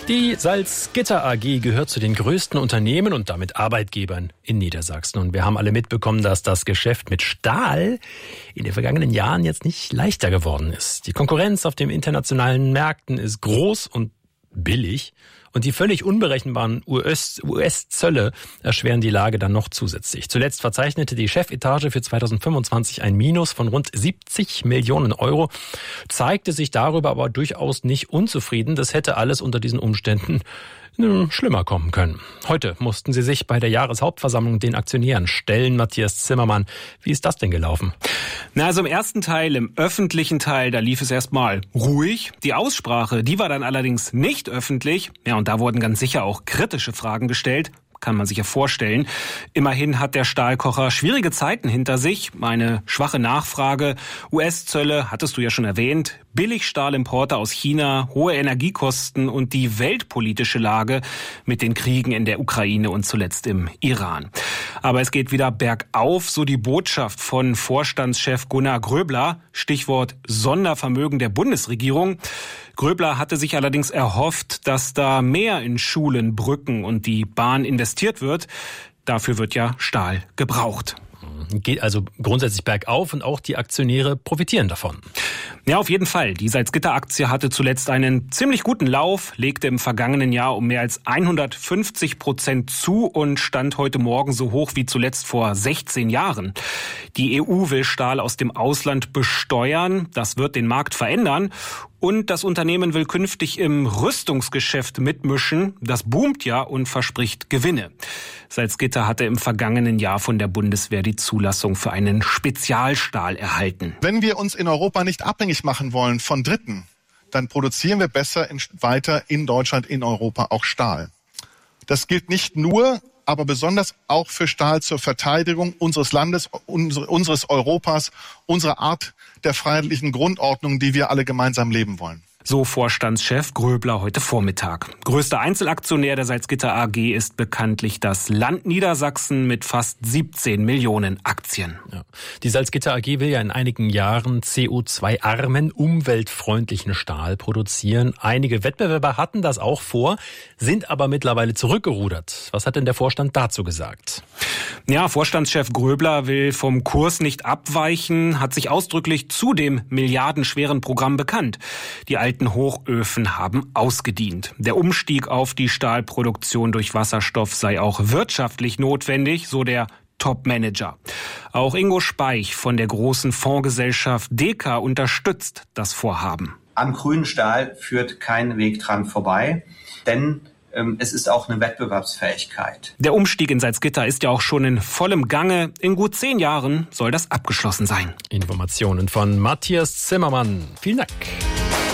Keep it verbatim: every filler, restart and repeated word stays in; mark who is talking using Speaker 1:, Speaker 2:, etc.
Speaker 1: Die Salzgitter A G gehört zu den größten Unternehmen und damit Arbeitgebern in Niedersachsen. Und wir haben alle mitbekommen, dass das Geschäft mit Stahl in den vergangenen Jahren jetzt nicht leichter geworden ist. Die Konkurrenz auf den internationalen Märkten ist groß und billig. Und die völlig unberechenbaren U S-Zölle erschweren die Lage dann noch zusätzlich. Zuletzt verzeichnete die Chefetage für zweitausendfünfundzwanzig ein Minus von rund siebzig Millionen Euro, zeigte sich darüber aber durchaus nicht unzufrieden. Das hätte alles unter diesen Umständen schlimmer kommen können. Heute mussten sie sich bei der Jahreshauptversammlung den Aktionären stellen. Matthias Zimmermann, wie ist das denn gelaufen?
Speaker 2: Na, also im ersten Teil, im öffentlichen Teil, da lief es erstmal ruhig. Die Aussprache, die war dann allerdings nicht öffentlich. Ja, und da wurden ganz sicher auch kritische Fragen gestellt. Kann man sich ja vorstellen. Immerhin hat der Stahlkocher schwierige Zeiten hinter sich. Eine schwache Nachfrage, U S-Zölle, hattest du ja schon erwähnt, Billigstahlimporte aus China, hohe Energiekosten und die weltpolitische Lage mit den Kriegen in der Ukraine und zuletzt im Iran. Aber es geht wieder bergauf, so die Botschaft von Vorstandschef Gunnar Gröbler, Stichwort Sondervermögen der Bundesregierung. Gröbler hatte sich allerdings erhofft, dass da mehr in Schulen, Brücken und die Bahn investiert wird. Dafür wird ja Stahl gebraucht.
Speaker 1: Geht also grundsätzlich bergauf und auch die Aktionäre profitieren davon.
Speaker 2: Ja, auf jeden Fall. Die Salzgitter-Aktie hatte zuletzt einen ziemlich guten Lauf, legte im vergangenen Jahr um mehr als hundertfünfzig Prozent zu und stand heute Morgen so hoch wie zuletzt vor sechzehn Jahren. Die E U will Stahl aus dem Ausland besteuern. Das wird den Markt verändern. Und das Unternehmen will künftig im Rüstungsgeschäft mitmischen. Das boomt ja und verspricht Gewinne. Salzgitter hatte im vergangenen Jahr von der Bundeswehr die Zulassung für einen Spezialstahl erhalten.
Speaker 3: Wenn wir uns in Europa nicht abhängig machen wollen von Dritten, dann produzieren wir besser in, weiter in Deutschland, in Europa auch Stahl. Das gilt nicht nur, aber besonders auch für Stahl zur Verteidigung unseres Landes, unseres Europas, unserer Art der freiheitlichen Grundordnung, die wir alle gemeinsam leben wollen.
Speaker 2: So Vorstandschef Gröbler heute Vormittag. Größter Einzelaktionär der Salzgitter A G ist bekanntlich das Land Niedersachsen mit fast siebzehn Millionen Aktien.
Speaker 1: Ja. Die Salzgitter A G will ja in einigen Jahren C O zwei armen, umweltfreundlichen Stahl produzieren. Einige Wettbewerber hatten das auch vor, sind aber mittlerweile zurückgerudert. Was hat denn der Vorstand dazu gesagt?
Speaker 2: Ja, Vorstandschef Gröbler will vom Kurs nicht abweichen, hat sich ausdrücklich zu dem milliardenschweren Programm bekannt. Die alten Hochöfen haben ausgedient. Der Umstieg auf die Stahlproduktion durch Wasserstoff sei auch wirtschaftlich notwendig, so der Top-Manager. Auch Ingo Speich von der großen Fondsgesellschaft Deka unterstützt das Vorhaben.
Speaker 4: Am grünen Stahl führt kein Weg dran vorbei, denn es ist auch eine Wettbewerbsfähigkeit.
Speaker 2: Der Umstieg in Salzgitter ist ja auch schon in vollem Gange. In gut zehn Jahren soll das abgeschlossen sein.
Speaker 1: Informationen von Matthias Zimmermann. Vielen Dank.